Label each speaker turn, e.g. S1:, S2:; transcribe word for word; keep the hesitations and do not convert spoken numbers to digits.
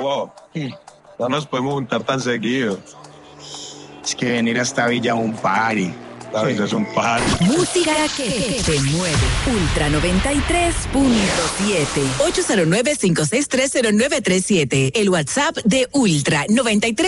S1: Oh, no nos podemos juntar tan seguido.
S2: Es que venir hasta Villa es un party.
S1: La vida es un party.
S3: Música que te mueve. Ultra noventa y tres punto siete. ocho cero nueve, cinco seis tres, cero nueve tres siete. El WhatsApp de Ultra noventa y tres.